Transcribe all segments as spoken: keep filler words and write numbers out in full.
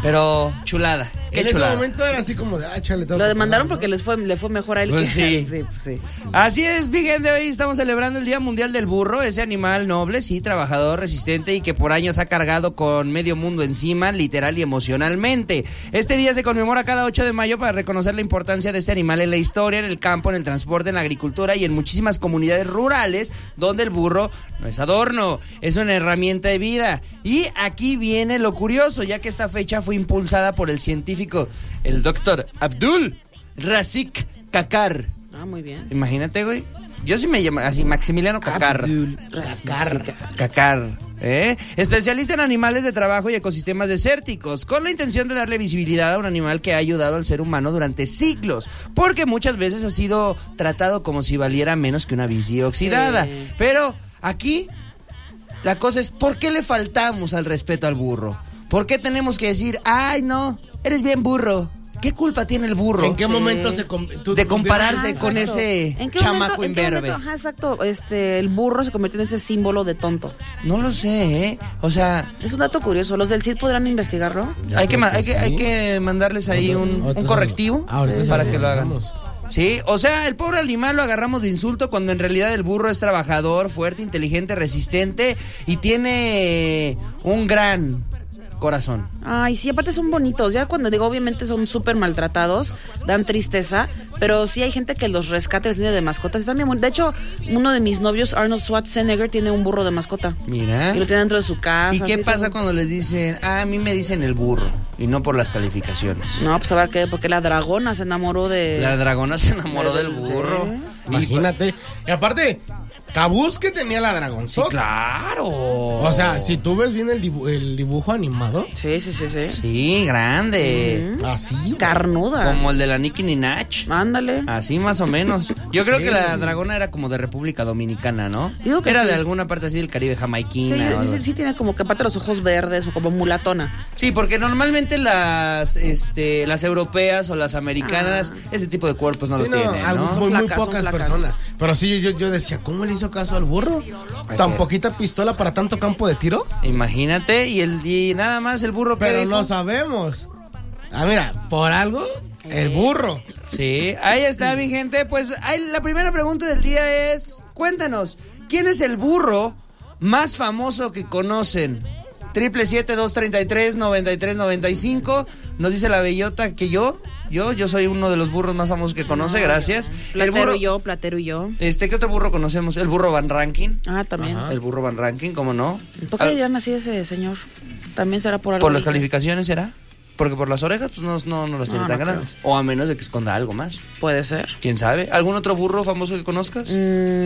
Pero chulada. Qué en chulada. ese momento era así como de, ah, chale, Lo demandaron porque les fue, le fue mejor a él pues que sí. sí, pues sí. Así es, mi gente, hoy estamos celebrando el Día Mundial del Burro, ese animal noble, sí, trabajador, resistente y que por años ha cargado con medio mundo encima, literal y emocionalmente. Este día se conmemora cada ocho de mayo para reconocer la importancia de este animal en la historia, en el campo, en el transporte, en la agricultura y en muchísimas comunidades rurales donde el burro no es adorno, es una herramienta de vida. Y aquí viene lo curioso, ya que esta fecha fue impulsada por el científico, el doctor Abdul Razik Kakar. Ah, muy bien. Imagínate, güey. Yo sí me llamo así, Maximiliano Kakar. Abdul Razik Kakar. Kakar. ¿Eh? Especialista en animales de trabajo y ecosistemas desérticos, con la intención de darle visibilidad a un animal que ha ayudado al ser humano durante siglos, porque muchas veces ha sido tratado como si valiera menos que una bici oxidada. Sí. Pero aquí la cosa es, ¿por qué le faltamos al respeto al burro? ¿Por qué tenemos que decir, ay, no, eres bien burro? ¿Qué culpa tiene el burro? ¿En qué sí. momento se com- tú de compararse Ajá, con exacto. ese ¿En qué chamaco momento, imberbe? ¿en qué momento, ajá, exacto, este, el burro se convirtió en ese símbolo de tonto? No lo sé, ¿eh? O sea, Es un dato curioso. ¿Los del C I D podrán investigarlo? hay que, ma- hay, que que, sí. hay que mandarles ahí un, Ahorita un se- correctivo ahorita se para lo que lo hagan. mandamos. Sí, o sea, el pobre animal lo agarramos de insulto cuando en realidad el burro es trabajador, fuerte, inteligente, resistente y tiene un gran corazón. Ay, sí, aparte son bonitos. Ya cuando digo, obviamente son súper maltratados, dan tristeza, pero sí hay gente que los rescata y los tiene de mascotas. Están bien bonitos. De hecho, uno de mis novios, Arnold Schwarzenegger, tiene un burro de mascota. Mira. Y lo tiene dentro de su casa. ¿Y qué así, pasa todo. cuando les dicen, ah, a mí me dicen el burro y no por las calificaciones? No, pues a ver qué, porque la dragona se enamoró de... La dragona se enamoró de- del burro. ¿Eh? Imagínate. Y aparte, Cabús que tenía la Sí, dragonzota. claro. O sea, si tú ves bien el, dibu- el dibujo animado, Sí, sí, sí, sí. Sí, grande. así. güey. Carnuda. Como el de la Nicki Minaj. Ándale. Así más o menos. Yo creo Sí. que la dragona era como de República Dominicana, ¿no? Digo que Era sí. de alguna parte así del Caribe, Sí, jamaiquina. o sí, algo sí, así. sí tiene como que aparte los ojos verdes, como mulatona. Sí, porque normalmente las este, las europeas o las americanas, Ah. ese tipo de cuerpos no Sí, lo no, tienen, algo- ¿no? muy, muy flacas, son pocas flacas. personas. Pero sí, yo, yo decía, ¿cómo le hizo caso al burro? ¿Tan qué? poquita pistola para tanto campo de tiro? Imagínate, y el y nada más el burro que Pero dijo. no sabemos. Ah, mira, por algo, el burro. Sí, ahí está, mi gente. Pues ahí, la primera pregunta del día es, cuéntanos, ¿quién es el burro más famoso que conocen? Triple siete dos treinta y tres noventa y tres noventa y cinco. Nos dice la bellota que yo, yo, yo soy uno de los burros más famosos que conoce, gracias. El Platero burro, y yo, Platero y yo. este, ¿qué otro burro conocemos? El burro Van Ranking. Ah, también. El burro Van Ranking, ¿cómo no? ¿Por qué Al- le dirán así a ese señor? También será por algo. ¿Por las dije. calificaciones será? Porque por las orejas, pues no, no, no las tiene No, tan no grandes. O a menos de que esconda algo más. Puede ser. ¿Quién sabe? ¿Algún otro burro famoso que conozcas?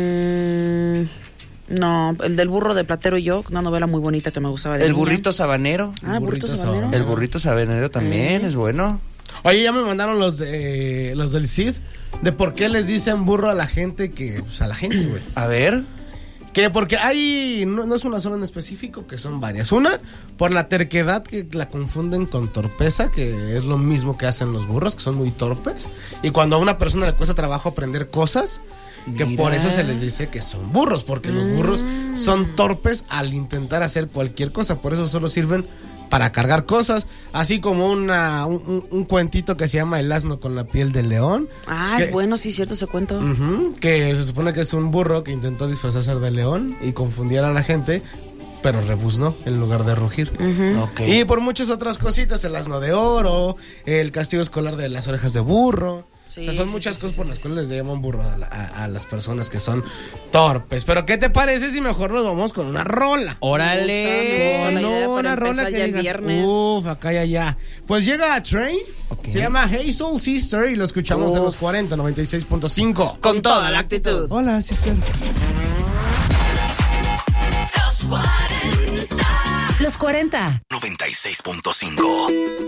Mm, no, el del burro de Platero y yo, una novela muy bonita que me gustaba de El niña. burrito sabanero. Ah, el burrito burrito sabanero. sabanero. El burrito sabanero también es bueno. Oye, ya me mandaron los de los del C I D de por qué les dicen burro a la gente que, pues a la gente, güey. A ver. Que porque hay, no, no es una sola en específico, que son varias. Una, por la terquedad que la confunden con torpeza, que es lo mismo que hacen los burros, que son muy torpes. Y cuando a una persona le cuesta trabajo aprender cosas, que Mira. por eso se les dice que son burros, porque los burros son torpes al intentar hacer cualquier cosa. Por eso solo sirven para cargar cosas, así como una, un, un- un cuentito que se llama El asno con la piel de león. Ah, que- es bueno, sí, cierto ese cuento. Ujú, que se supone que es un burro que intentó disfrazarse de león y confundir a la gente, pero rebuznó en lugar de rugir. Ok. Y por muchas otras cositas, el asno de oro, el castigo escolar de las orejas de burro. Sí, o sea, son sí, muchas sí, cosas sí, por sí, las sí. cuales les llaman burro a, la- a- a las personas que son torpes. Pero ¿qué te parece si mejor nos vamos con una rola? Órale. Me gusta, me gusta. No, idea para una rola empezar que ya el digas, viernes. uf, acá y allá. Pues llega a Train, Ok. se llama Hey Soul Sister y lo escuchamos en los Uf. cuarenta, noventa y seis punto cinco. Con toda la actitud. Hola, sister. Los cuarenta. noventa y seis punto cinco.